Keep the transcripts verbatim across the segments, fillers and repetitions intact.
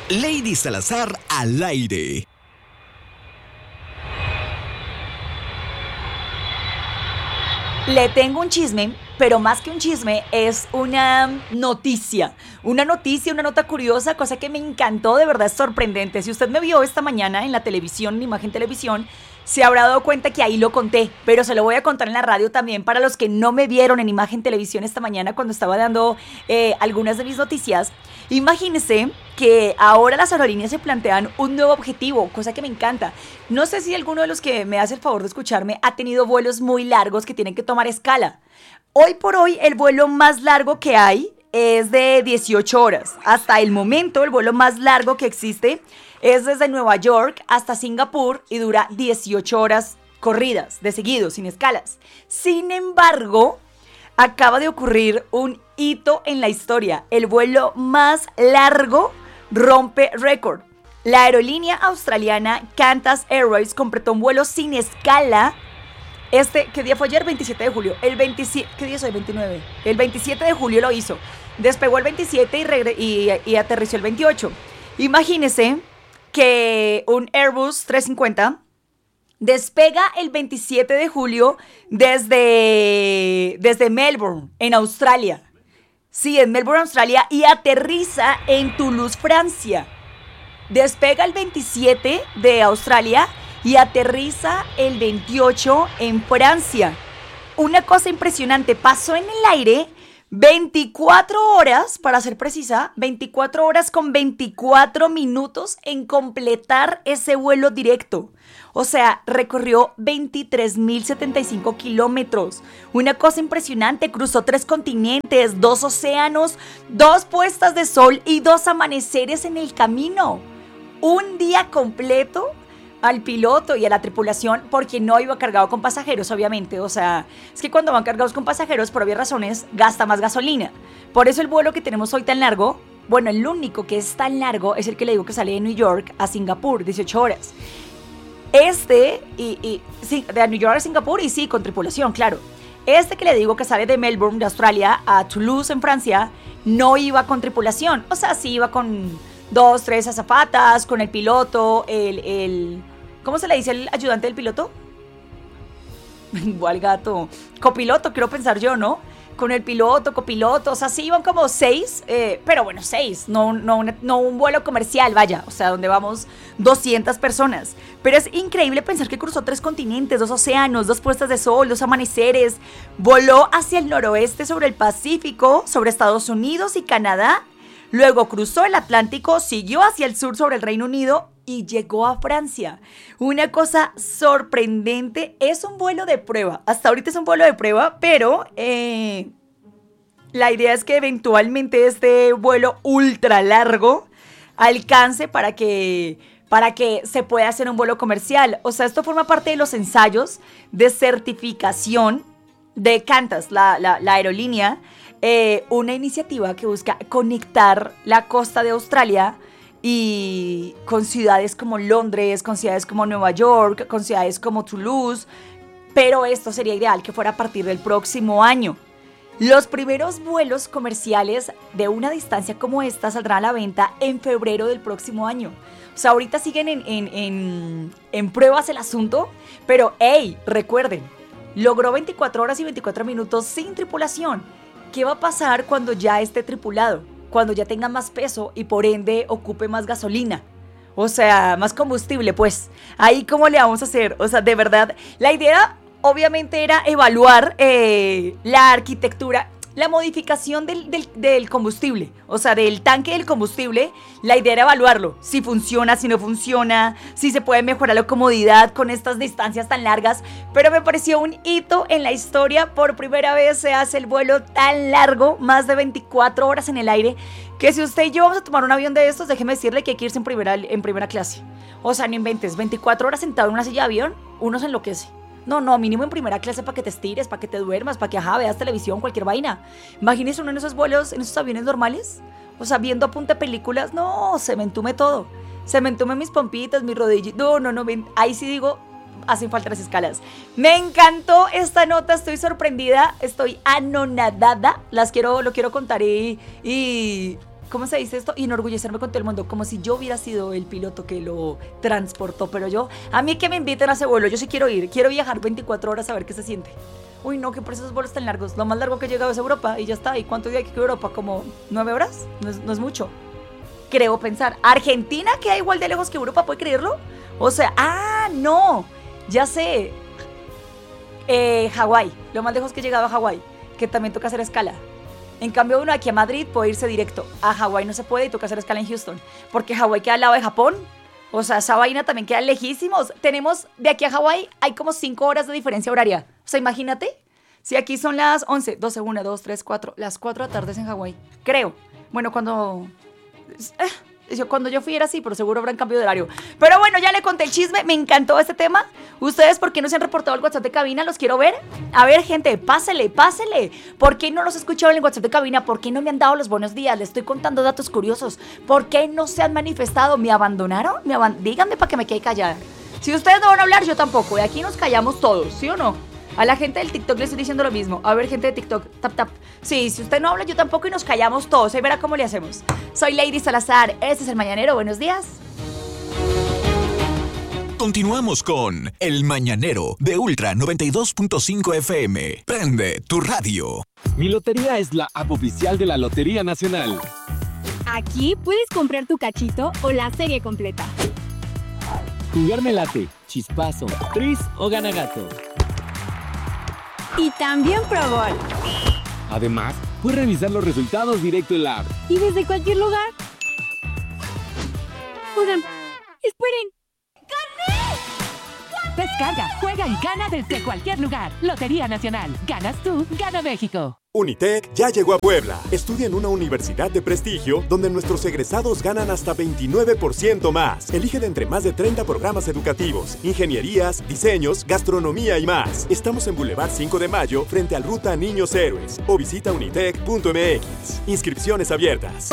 Lady Salazar al aire. Le tengo un chisme, pero más que un chisme, es una noticia. Una noticia, una nota curiosa, cosa que me encantó, de verdad es sorprendente. Si usted me vio esta mañana en la televisión, en Imagen Televisión, se habrá dado cuenta que ahí lo conté, pero se lo voy a contar en la radio también para los que no me vieron en Imagen Televisión esta mañana cuando estaba dando eh, algunas de mis noticias. Imagínense que ahora las aerolíneas se plantean un nuevo objetivo, cosa que me encanta. No sé si alguno de los que me hace el favor de escucharme ha tenido vuelos muy largos que tienen que tomar escala. Hoy por hoy el vuelo más largo que hay es de dieciocho horas. Hasta el momento el vuelo más largo que existe es desde Nueva York hasta Singapur y dura dieciocho horas corridas, de seguido, sin escalas. Sin embargo, acaba de ocurrir un hito en la historia. El vuelo más largo rompe récord. La aerolínea australiana Qantas Airways completó un vuelo sin escala. Este, ¿qué día fue ayer? veintisiete de julio. El veintisiete, ¿qué día soy? veintinueve. El veintisiete de julio lo hizo. Despegó el veintisiete y, regre, y, y aterrizó el veintiocho. Imagínense que un Airbus trescientos cincuenta despega el veintisiete de julio desde, desde Melbourne, en Australia. Sí, en Melbourne, Australia, y aterriza en Toulouse, Francia. Despega el veintisiete de Australia y aterriza el veintiocho en Francia. Una cosa impresionante, pasó en el aire veinticuatro horas, para ser precisa, veinticuatro horas con veinticuatro minutos en completar ese vuelo directo. O sea, recorrió veintitrés mil setenta y cinco kilómetros. Una cosa impresionante, cruzó tres continentes, dos océanos, dos puestas de sol y dos amaneceres en el camino. Un día completo al piloto y a la tripulación, porque no iba cargado con pasajeros, obviamente. O sea, es que cuando van cargados con pasajeros, por obvias razones, gasta más gasolina. Por eso el vuelo que tenemos hoy tan largo, bueno, el único que es tan largo es el que le digo que sale de New York a Singapur, dieciocho horas. Este, y, y sí, de New York a Singapur, y sí, con tripulación, claro. Este que le digo que sale de Melbourne, de Australia, a Toulouse, en Francia, no iba con tripulación. O sea, sí iba con dos, tres azafatas, con el piloto, el... el ¿cómo se le dice el ayudante del piloto? Igual gato. Copiloto, quiero pensar yo, ¿no? Con el piloto, copiloto, o sea, sí iban como seis, eh, pero bueno, seis, no, no, no un vuelo comercial, vaya, o sea, donde vamos doscientas personas. Pero es increíble pensar que cruzó tres continentes, dos océanos, dos puestas de sol, dos amaneceres, voló hacia el noroeste sobre el Pacífico, sobre Estados Unidos y Canadá, luego cruzó el Atlántico, siguió hacia el sur sobre el Reino Unido y llegó a Francia. Una cosa sorprendente, es un vuelo de prueba. Hasta ahorita es un vuelo de prueba, pero eh, la idea es que eventualmente este vuelo ultra largo alcance para que, para que se pueda hacer un vuelo comercial. O sea, esto forma parte de los ensayos de certificación de Qantas, la, la, la aerolínea, eh, una iniciativa que busca conectar la costa de Australia y con ciudades como Londres, con ciudades como Nueva York, con ciudades como Toulouse, pero esto sería ideal que fuera a partir del próximo año. Los primeros vuelos comerciales de una distancia como esta saldrán a la venta en febrero del próximo año. O sea, ahorita siguen en, en, en, en pruebas el asunto, pero hey, recuerden, logró veinticuatro horas y veinticuatro minutos sin tripulación. ¿Qué va a pasar cuando ya esté tripulado? Cuando ya tenga más peso y por ende ocupe más gasolina, o sea, más combustible, pues, ahí cómo le vamos a hacer. O sea, de verdad, la idea obviamente era evaluar eh, la arquitectura, la modificación del, del, del combustible, o sea, del tanque del combustible. La idea era evaluarlo, si funciona, si no funciona, si se puede mejorar la comodidad con estas distancias tan largas, pero me pareció un hito en la historia. Por primera vez se hace el vuelo tan largo, más de veinticuatro horas en el aire, que si usted y yo vamos a tomar un avión de estos, déjeme decirle que hay que irse en primera, en primera clase. O sea, no inventes, veinticuatro horas sentado en una silla de avión, uno se enloquece. No, no, mínimo en primera clase para que te estires, para que te duermas, para que, ajá, veas televisión, cualquier vaina. Imagínese uno en esos vuelos, en esos aviones normales, o sea, viendo a punta películas. No, se me entume todo. Se me entume mis pompitas, mis rodillas. No, no, no, ven, ahí sí digo, hacen falta las escalas. Me encantó esta nota, estoy sorprendida, estoy anonadada. Las quiero, lo quiero contar y, y ¿cómo se dice esto? Enorgullecerme con todo el mundo, como si yo hubiera sido el piloto que lo transportó, pero yo, a mí que me inviten a ese vuelo, yo sí quiero ir, quiero viajar veinticuatro horas a ver qué se siente. Uy, no, que por esos vuelos tan largos, lo más largo que he llegado es Europa y ya está. ¿Y cuánto día hay que ir a Europa? ¿Como nueve horas? No es, no es mucho. Creo pensar, ¿Argentina queda igual de lejos que Europa? ¿Puede creerlo? O sea, ah, no, ya sé. Eh, Hawái, lo más lejos que he llegado a Hawái, que también toca hacer escala. En cambio, uno aquí a Madrid puede irse directo. A Hawái no se puede y toca hacer escala en Houston, porque Hawái queda al lado de Japón. O sea, esa vaina también queda lejísimos. Tenemos, de aquí a Hawái, hay como cinco horas de diferencia horaria. O sea, imagínate, si aquí son las once, doce, una, dos, tres, cuatro, las cuatro de la tarde en Hawái. Creo. Bueno, cuando... Eh, yo, cuando yo fui era así, pero seguro habrá un cambio de horario. Pero bueno, ya le conté el chisme, me encantó este tema. ¿Ustedes por qué no se han reportado al WhatsApp de cabina? Los quiero ver. A ver, gente, pásele, pásele. ¿Por qué no los he escuchado en el WhatsApp de cabina? ¿Por qué no me han dado los buenos días? Les estoy contando datos curiosos. ¿Por qué no se han manifestado? ¿Me abandonaron? ¿Me aban- Díganme para que me quede callada. Si ustedes no van a hablar, yo tampoco. Y aquí nos callamos todos, ¿sí o no? A la gente del TikTok le estoy diciendo lo mismo. A ver, gente de TikTok, tap, tap. Sí, si usted no habla, yo tampoco y nos callamos todos. Ahí verá cómo le hacemos. Soy Lady Salazar. Este es El Mañanero. Buenos días. Continuamos con El Mañanero de Ultra noventa y dos punto cinco F M. Prende tu radio. Mi Lotería es la app oficial de la Lotería Nacional. Aquí puedes comprar tu cachito o la serie completa. Jugar me late, chispazo, tris o gana gato. Y también Pro Gol. Además, puedes revisar los resultados directo en la app. Y desde cualquier lugar. Oigan, esperen. Descarga, juega y gana desde cualquier lugar. Lotería Nacional. Ganas tú, gana México. Unitec ya llegó a Puebla. Estudia en una universidad de prestigio donde nuestros egresados ganan hasta veintinueve por ciento más. Elige de entre más de treinta programas educativos, ingenierías, diseños, gastronomía y más. Estamos en Boulevard cinco de Mayo frente al Ruta Niños Héroes o visita unitec punto m x. Inscripciones abiertas.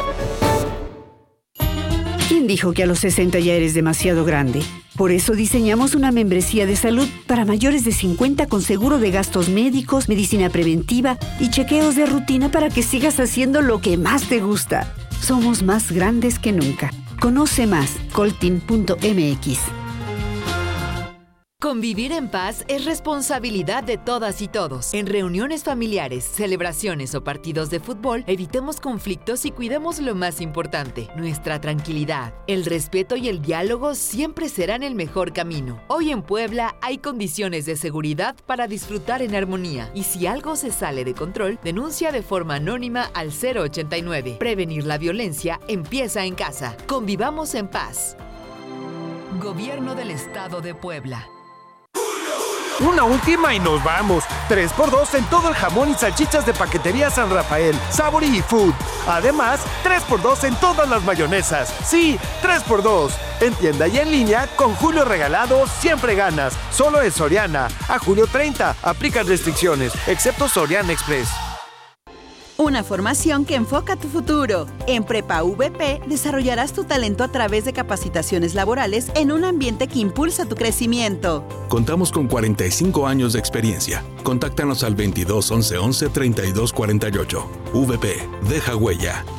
¿Quién dijo que a los sesenta ya eres demasiado grande? Por eso diseñamos una membresía de salud para mayores de cincuenta con seguro de gastos médicos, medicina preventiva y chequeos de rutina para que sigas haciendo lo que más te gusta. Somos más grandes que nunca. Conoce más, coltin punto m x. Convivir en paz es responsabilidad de todas y todos. En reuniones familiares, celebraciones o partidos de fútbol, evitemos conflictos y cuidemos lo más importante, nuestra tranquilidad. El respeto y el diálogo siempre serán el mejor camino. Hoy en Puebla hay condiciones de seguridad para disfrutar en armonía. Y si algo se sale de control, denuncia de forma anónima al cero ochenta y nueve. Prevenir la violencia empieza en casa. Convivamos en paz. Gobierno del Estado de Puebla. Una última y nos vamos. tres por dos en todo el jamón y salchichas de Paquetería San Rafael, Sabori y Food. Además, tres por dos en todas las mayonesas. Sí, tres por dos. En tienda y en línea, con Julio Regalado, siempre ganas. Solo en Soriana. A julio treinta. Aplican restricciones, excepto Soriana Express. Una formación que enfoca tu futuro. En Prepa V P desarrollarás tu talento a través de capacitaciones laborales en un ambiente que impulsa tu crecimiento. Contamos con cuarenta y cinco años de experiencia. Contáctanos al veintidós once once treinta y dos cuarenta y ocho. V P, deja huella.